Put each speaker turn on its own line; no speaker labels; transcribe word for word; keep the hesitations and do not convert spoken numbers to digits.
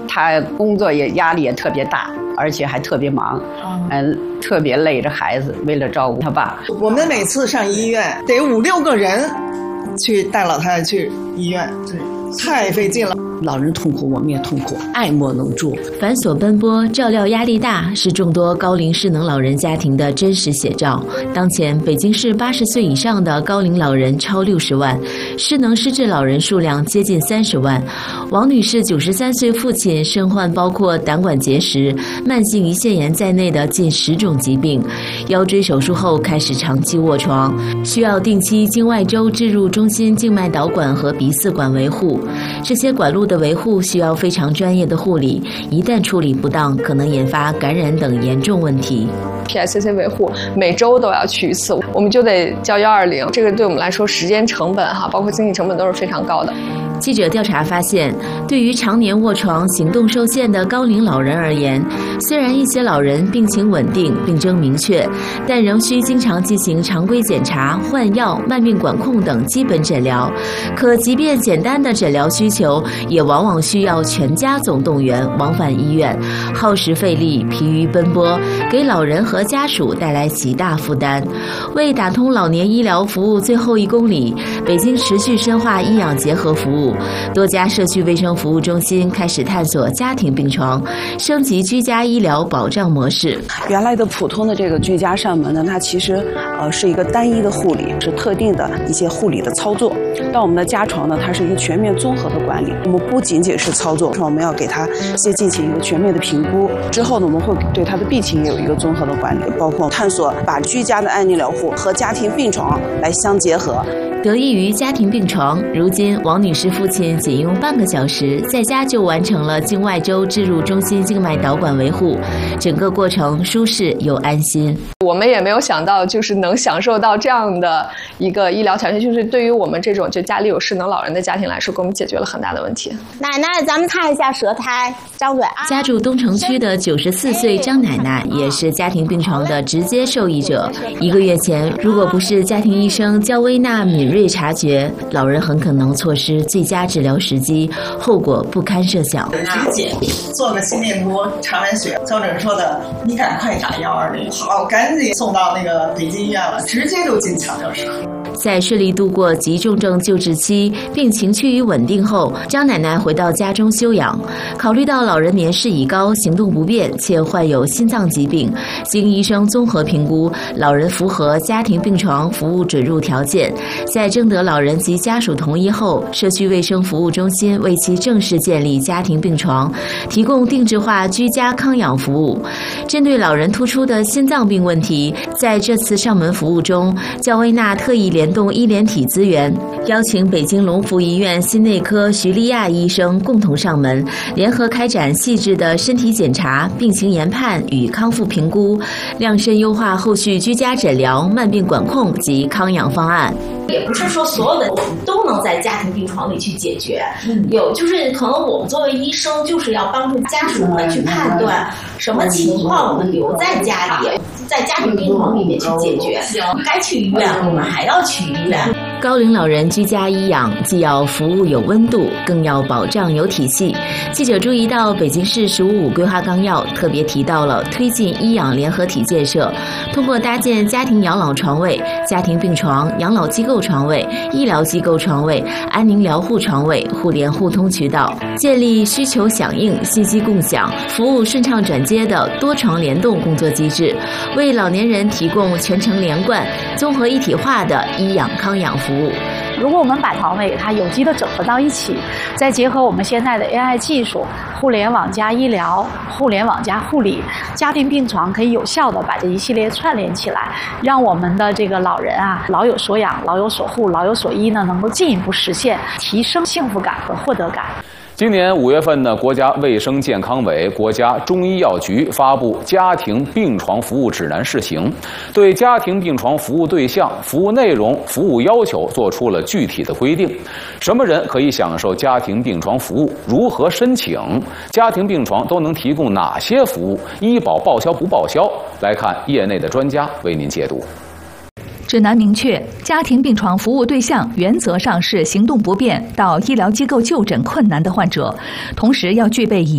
他工作也压力也特别大，而且还特别忙，嗯，特别累着孩子，为了照顾他爸。
我们每次上医院得五六个人去带老太太去医院，对，太费劲了。
老人痛苦，我们也痛苦，爱莫能助。
繁琐奔波，照料压力大，是众多高龄失能老人家庭的真实写照。当前，北京市八十岁以上的高龄老人超六十万，失能失智老人数量接近三十万。王女士九十三岁父亲身患包括胆管结石、慢性胰腺炎在内的近十种疾病，腰椎手术后开始长期卧床，需要定期经外周置入中心静脉导管和鼻饲管维护。这些管路的维护需要非常专业的护理，一旦处理不当，可能引发感染等严重问题。
P I C C 维护每周都要去一次，我们就得叫幺二零，这个对我们来说时间成本哈，包括经济成本都是非常高的。
记者调查发现，对于常年卧床、行动受限的高龄老人而言，虽然一些老人病情稳定、病征明确，但仍需经常进行常规检查、换药、慢病管控等基本诊疗。可即便简单的诊疗需求，也往往需要全家总动员往返医院，耗时费力、疲于奔波，给老人和家属带来极大负担。为打通老年医疗服务最后一公里，北京持续深化医养结合服务。多家社区卫生服务中心开始探索家庭病床，升级居家医疗保障模式。
原来的普通的这个居家上门呢，它其实呃是一个单一的护理，是特定的一些护理的操作。到我们的家床呢，它是一个全面综合的管理。我们不仅仅是操作，我们要给它先进行一个全面的评估。之后呢，我们会对它的病情也有一个综合的管理，包括探索把居家的安宁疗护和家庭病床来相结合。
得益于家庭病床，如今王女士父亲仅用半个小时在家就完成了经外周置入中心静脉导管维护，整个过程舒适又安心。
我们也没有想到，就是能享受到这样的一个医疗条件，就是对于我们这种就家里有失能老人的家庭来说，给我们解决了很大的问题。
奶奶，咱们看一下舌苔，张嘴啊。
家住东城区的九十四岁张奶奶也是家庭病床的直接受益者。一个月前，如果不是家庭医生焦薇娜敏锐察觉，老人很可能错失最佳治疗时机，后果不堪设想。
体检做个心电图，查完血，交诊说的，你赶快打幺二零，好，赶紧送到那个北京医院了，直接就进抢救室。
在顺利度过急重症救治期，病情趋于稳定后，张奶奶回到家中休养。考虑到老人年事已高，行动不便，且患有心脏疾病，经医生综合评估，老人符合家庭病床服务准入条件。在征得老人及家属同意后，社区卫生服务中心为其正式建立家庭病床，提供定制化居家康养服务。针对老人突出的心脏病问题，在这次上门服务中，焦薇娜特意联动医联体资源，邀请北京龙福医院心内科徐丽亚医生共同上门，联合开展细致的身体检查、病情研判与康复评估，量身优化后续居家诊疗、慢病管控及康养方案。
也不是说所有的我们都能在家庭病床里去解决，有就是可能我们作为医生，就是要帮助家属们去判断什么情况我们留在家里，在家庭病床里面去解决。该去医院，我们还要去医院。
高龄老人居家医养，既要服务有温度，更要保障有体系。记者注意到，北京市“十五五”规划纲要特别提到了推进医养联合体建设，通过搭建家庭养老床位、家庭病床、养老机构床位、医疗机构床位、安宁疗护床位互联互通渠道，建立需求响应、信息共享、服务顺畅转接的多床联动工作机制，为老年人提供全程连贯、综合一体化的医养康养服务。
如果我们把床位它有机的整合到一起，再结合我们现在的 A I 技术，互联网加医疗、互联网加护理，家庭病床可以有效的把这一系列串联起来，让我们的这个老人啊，老有所养、老有所护、老有所依呢，能够进一步实现提升幸福感和获得感。
今年五月份呢，国家卫生健康委、国家中医药局发布《家庭病床服务指南（试行）》，对家庭病床服务对象、服务内容、服务要求做出了具体的规定。什么人可以享受家庭病床服务？如何申请？家庭病床都能提供哪些服务？医保报销不报销？来看业内的专家为您解读。
指南明确，家庭病床服务对象原则上是行动不便到医疗机构就诊困难的患者，同时要具备以